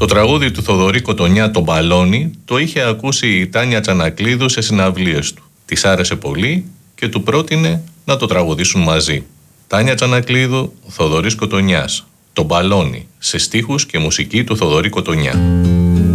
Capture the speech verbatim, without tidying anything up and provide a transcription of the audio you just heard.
Το τραγούδι του Θοδωρή Κοτονιά, «Το μπαλόνι», το είχε ακούσει η Τάνια Τσανακλείδου σε συναυλίες του. Της άρεσε πολύ και του πρότεινε να το τραγουδήσουν μαζί. Τάνια Τσανακλείδου, Θοδωρής Κοτονιάς, «Το μπαλόνι», σε στίχους και μουσική του Θοδωρή Κοτονιά.